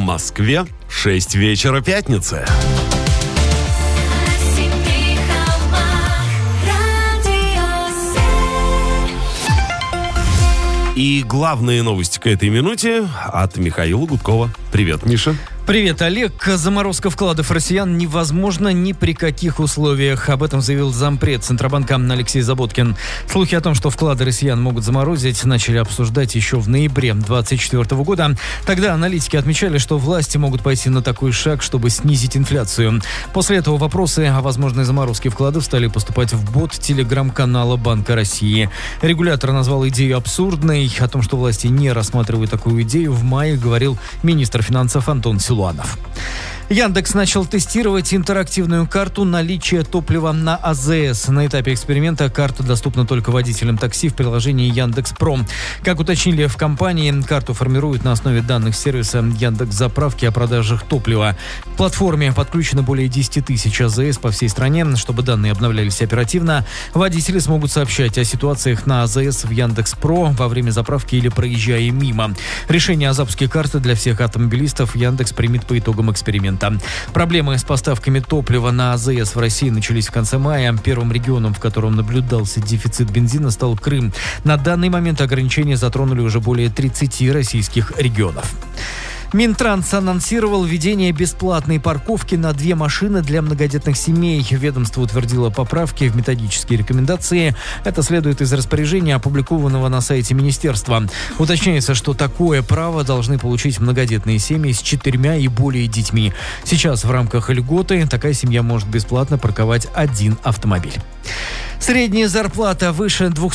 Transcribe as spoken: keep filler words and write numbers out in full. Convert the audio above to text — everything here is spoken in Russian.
Москве шесть вечера пятницы. И главные новости к этой минуте от Михаила Гудкова. Привет, Миша. Привет, Олег. Заморозка вкладов россиян невозможна ни при каких условиях. Об этом заявил зампред Центробанка Алексей Заботкин. Слухи о том, что вклады россиян могут заморозить, начали обсуждать еще в ноябре двадцать четвёртого года. Тогда аналитики отмечали, что власти могут пойти на такой шаг, чтобы снизить инфляцию. После этого вопросы о возможной заморозке вкладов стали поступать в бот телеграм-канала Банка России. Регулятор назвал идею абсурдной. О том, что власти не рассматривают такую идею, в мае говорил министр финансов Антон Силуанов. Яндекс начал тестировать интерактивную карту наличия топлива на АЗС. На этапе эксперимента карта доступна только водителям такси в приложении Яндекс.Про. Как уточнили в компании, карту формируют на основе данных сервиса Яндекс.Заправки о продажах топлива. К платформе подключено более десять тысяч АЗС по всей стране. Чтобы данные обновлялись оперативно, водители смогут сообщать о ситуациях на АЗС в Яндекс.Про во время заправки или проезжая мимо. Решение о запуске карты для всех автомобилистов Яндекс примет по итогам эксперимента. Проблемы с поставками топлива на АЗС в России начались в конце мая. Первым регионом, в котором наблюдался дефицит бензина, стал Крым. На данный момент ограничения затронули уже более тридцати российских регионов. Минтранс анонсировал введение бесплатной парковки на две машины для многодетных семей. Ведомство утвердило поправки в методические рекомендации. Это следует из распоряжения, опубликованного на сайте министерства. Уточняется, что такое право должны получить многодетные семьи с четырьмя и более детьми. Сейчас в рамках льготы такая семья может бесплатно парковать один автомобиль. Средняя зарплата выше двухсот